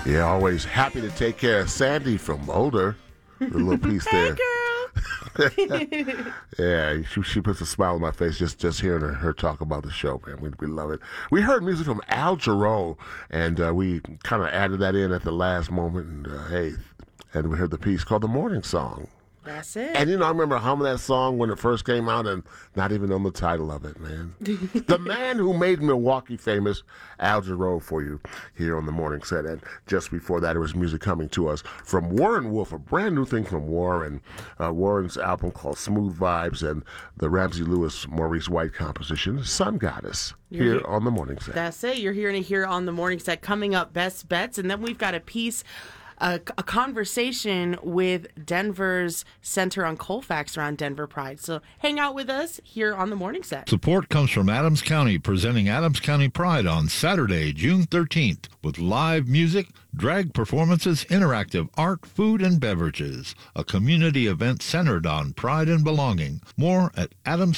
Yeah, always happy to take care of Sandy from Boulder. A little piece there. Hey, girl. Yeah, she puts a smile on my face just hearing her talk about the show, man. We love it. We heard music from Al Jarreau, and we kind of added that in at the last moment. And we heard the piece called The Morning Song. That's it. And I remember humming that song when it first came out and not even knowing the title of it, man. The man who made Milwaukee famous, Al Jarreau, for you here on the morning set. And just before that, it was music coming to us from Warren Wolf, a brand new thing from Warren. Warren's album called Smooth Vibes, and the Ramsey Lewis, Maurice White composition, Sun Goddess, here on the morning set. That's it. You're hearing it here on the morning set. Coming up, Best Bets. And then we've got a piece, a conversation with Denver's Center on Colfax around Denver Pride. So hang out with us here on the morning set. Support comes from Adams County, presenting Adams County Pride on Saturday, June 13th, with live music, drag performances, interactive art, food, and beverages. A community event centered on pride and belonging. More at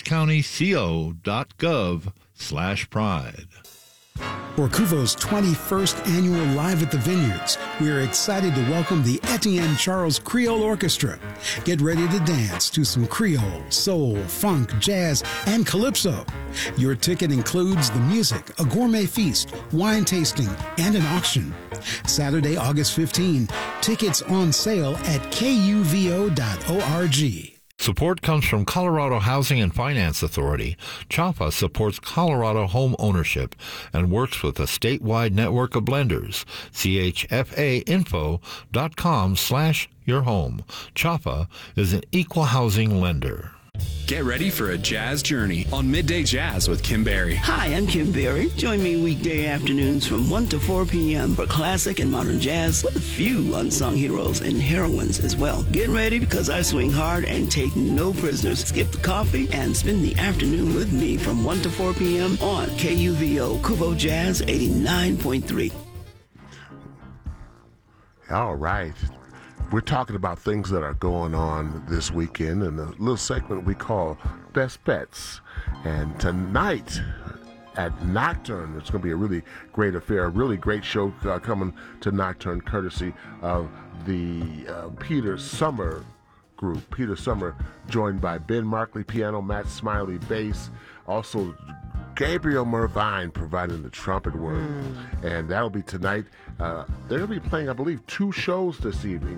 adamscountyco.gov/pride. For Kuvo's 21st annual Live at the Vineyards, we are excited to welcome the Etienne Charles Creole Orchestra. Get ready to dance to some Creole, soul, funk, jazz, and calypso. Your ticket includes the music, a gourmet feast, wine tasting, and an auction. Saturday, August 15, tickets on sale at kuvo.org. Support comes from Colorado Housing and Finance Authority. CHAFA supports Colorado home ownership and works with a statewide network of lenders. chfainfo.com/yourhome. CHAFA is an equal housing lender. Get ready for a jazz journey on Midday Jazz with Kim Berry. Hi, I'm Kim Berry. Join me weekday afternoons from 1 to 4 p.m. for classic and modern jazz with a few unsung heroes and heroines as well. Get ready because I swing hard and take no prisoners. Skip the coffee and spend the afternoon with me from 1 to 4 p.m. on KUVO Kuvo Jazz 89.3. All right. We're talking about things that are going on this weekend in a little segment we call Best Bets. And tonight at Nocturne, it's going to be a really great affair, a really great show coming to Nocturne, courtesy of the Peter Summer group. Peter Summer, joined by Ben Markley, piano, Matt Smiley, bass, also Gabriel Mervine providing the trumpet work. And that'll be tonight. They're going to be playing, I believe, 2 shows this evening.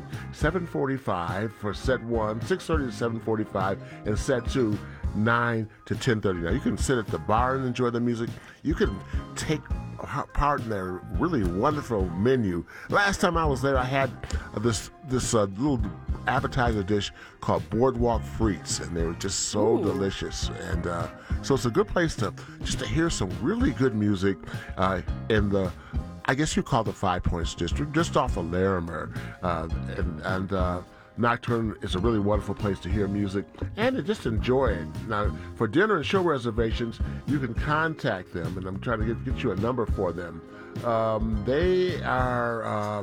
7:45 for set 1, 6:30 to 7:45, and set 2, 9 to 10:30. Now, you can sit at the bar and enjoy the music. You can take part in their really wonderful menu. Last time I was there, I had this little appetizer dish called Boardwalk Frites, and they were just so delicious. And so it's a good place to hear some really good music in the, I guess you call the Five Points District, just off of Larimer. And Nocturne is a really wonderful place to hear music and to just enjoy it. Now, for dinner and show reservations, you can contact them, and I'm trying to get you a number for them. They are...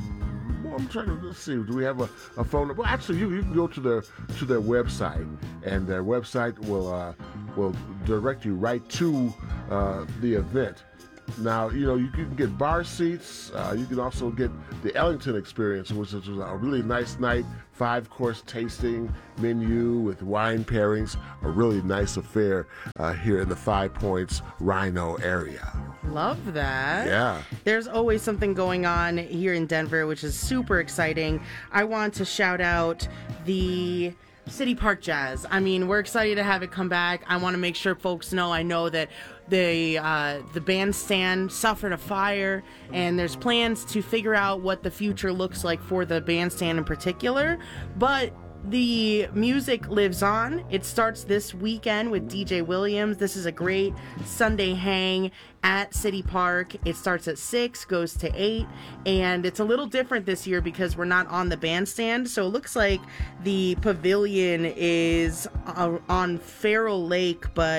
I'm trying to, let's see, do we have a phone number? Well, actually, you can go to their website, and their website will direct you right to the event. Now, you can get bar seats. You can also get the Ellington experience, which is a really nice night, 5-course tasting menu with wine pairings, a really nice affair here in the 5 Points Rhino area. Love that. Yeah. There's always something going on here in Denver, which is super exciting. I want to shout out the City Park Jazz. I mean, we're excited to have it come back. I want to make sure folks know. I know that the bandstand suffered a fire, and there's plans to figure out what the future looks like for the bandstand in particular. But the music lives on. It starts this weekend with DJ Williams. This is a great Sunday hang at City Park. It starts at 6, goes to 8, and it's a little different this year because we're not on the bandstand. So it looks like the pavilion is on Farrell Lake, but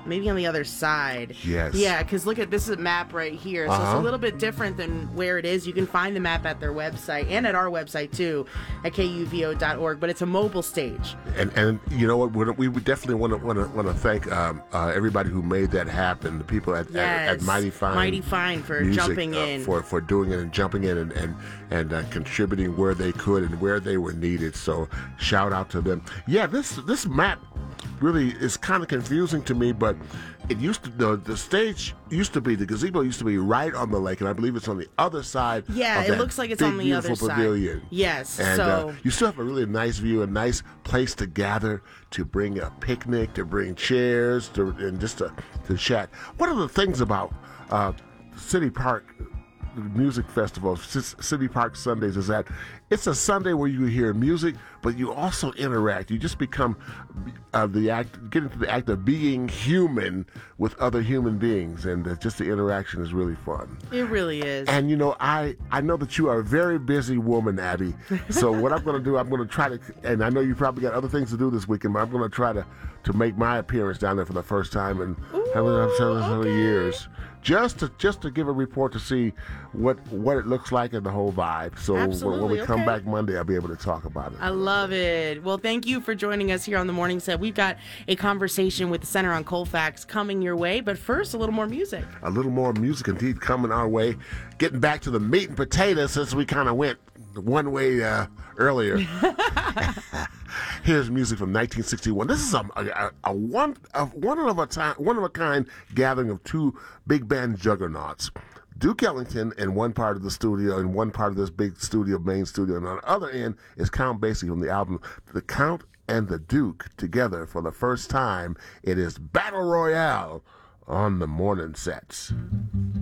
maybe on the other side. Yes. Yeah, because look at this is a map right here. So it's a little bit different than where it is. You can find the map at their website and at our website too, at kuvo.org. But it's a mobile stage. And you know what? We would definitely want to thank everybody who made that happen. The people at Mighty Fine for Music, jumping in, for doing it and jumping in and contributing where they could and where they were needed. So shout out to them. Yeah, this map really is kind of confusing to me, but it used to the stage used to be, the gazebo used to be right on the lake, and I believe it's on the other side. Yeah, of it that looks like it's big, on the other beautiful side. Pavilion. Yes, and so you still have a really nice view, a nice place to gather, to bring a picnic, to bring chairs, and just to chat. One of the things about City Park Music Festival, City Park Sundays, is that it's a Sunday where you hear music, but you also interact. You just become get into the act of being human with other human beings, and just the interaction is really fun. it really is. And you know, I know that you are a very busy woman, Abby. So what I'm going to do, I'm going to try to, and I know you probably got other things to do this weekend, but I'm going to try to make my appearance down there for the first time in several years. Just to give a report to see what it looks like and the whole vibe. So when we come back Monday, I'll be able to talk about it. I love it. Well, thank you for joining us here on the Morning Set. We've got a conversation with the Center on Colfax coming your way, but first, a little more music. A little more music indeed coming our way. Getting back to the meat and potatoes, since we kind of went one way earlier. Here's music from 1961. This is a one of a kind gathering of two big band juggernauts. Duke Ellington in one part of the studio, in one part of this big studio, main studio, and on the other end is Count Basie from the album The Count and the Duke together for the first time. It is Battle Royale on the Morning Sets.